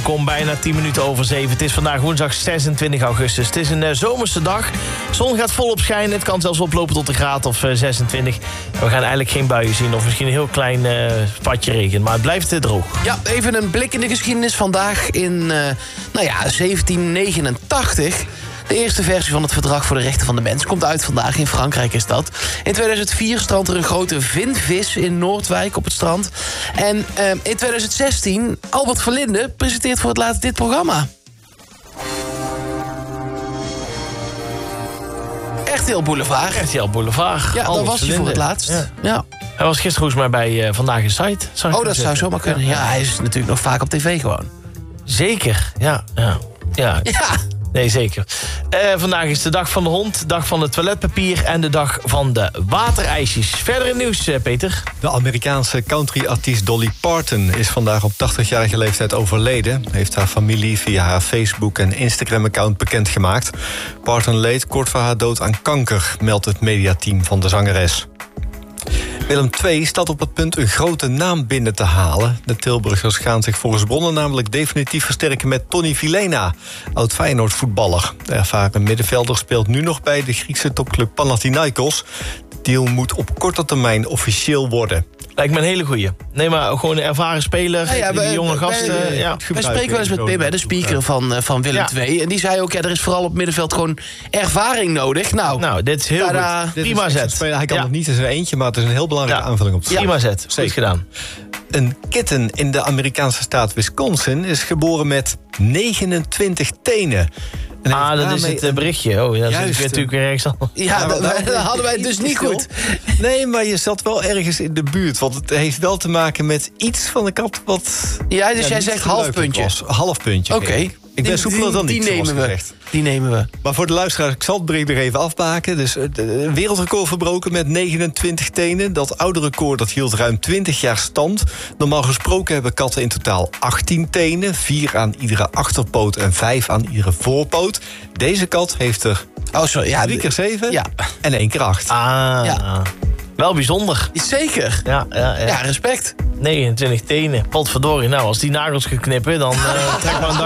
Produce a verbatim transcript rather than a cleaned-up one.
welkom. Bijna tien minuten over zeven. Het is vandaag woensdag zesentwintig augustus. Het is een uh, zomerse dag. De zon gaat volop schijnen. Het kan zelfs oplopen tot een graad of uh, zesentwintig. En we gaan eigenlijk geen buien zien. Of misschien een heel klein uh, spatje regen. Maar het blijft uh, droog. Ja, even een blik in de geschiedenis. Vandaag in uh, nou ja, zeventien negenentachtig... De eerste versie van het Verdrag voor de Rechten van de Mens komt uit vandaag. In Frankrijk is dat. In tweeduizend vier strandt er een grote vindvis in Noordwijk op het strand. En uh, in tweeduizend zestien, Albert Verlinde presenteert voor het laatst dit programma. R T L Boulevard. R T L Boulevard. Ja, daar was hij voor het laatst. Ja. Ja. Hij was gisteren volgens mij bij uh, Vandaag in Site. Oh, dat zou zomaar kunnen. Ja, hij is natuurlijk nog vaak op tv gewoon. Zeker, ja. Ja. ja. ja. Nee, zeker. Uh, vandaag is de dag van de hond, dag van het toiletpapier en de dag van de waterijsjes. Verder in nieuws, uh, Peter. De Amerikaanse countryartiest Dolly Parton is vandaag op tachtigjarige leeftijd overleden. Heeft haar familie via haar Facebook- en Instagram-account bekendgemaakt. Parton leed kort voor haar dood aan kanker, meldt het mediateam van de zangeres. Willem twee staat op het punt een grote naam binnen te halen. De Tilburgers gaan zich volgens bronnen namelijk definitief versterken met Tony Vilena, oud-Feyenoord-voetballer. De ervaren middenvelder speelt nu nog bij de Griekse topclub Panathinaikos. De deal moet op korte termijn officieel worden. Lijkt me een hele goeie. Nee, maar gewoon een ervaren speler, ja, ja, die wij, jonge gasten. Wij, ja. wij spreken wel eens met Pim, de speaker van, uh, van Willem twee. Ja. En die zei ook, ja, er is vooral op het middenveld gewoon ervaring nodig. Nou, nou dit is heel tada. Goed. Prima zet. Hij kan ja. nog niet in zijn eentje, maar het is een heel belangrijke ja. aanvulling op het Prima zet, goed Zeker. gedaan. Een kitten in de Amerikaanse staat Wisconsin is geboren met negenentwintig tenen. Ah, dat is het uh, berichtje. Oh, dat is natuurlijk weer ergens al. Ja, ja dat, dat hadden wij dus niet goed. Nee, maar je zat wel ergens in de buurt. Want het heeft wel te maken met iets van de kat wat... Ja, dus ja, jij zegt half puntje. Was. Half puntje. Oké. Okay. Ik ben soepeler dan niet, die nemen we. Gezegd. Die nemen we. Maar voor de luisteraars, ik zal het bericht nog even afbaken. Dus een wereldrecord verbroken met negenentwintig tenen. Dat oude record dat hield ruim twintig jaar stand. Normaal gesproken hebben katten in totaal achttien tenen. vier aan iedere achterpoot en vijf aan iedere voorpoot. Deze kat heeft er oh, sorry, ja, drie keer zeven ja. en één keer acht. Ah, ja. Wel bijzonder. Zeker. Ja, ja, ja. ja respect. negenentwintig tenen. Potverdorie. Nou, als die nagels geknippen, dan uh, trek maar een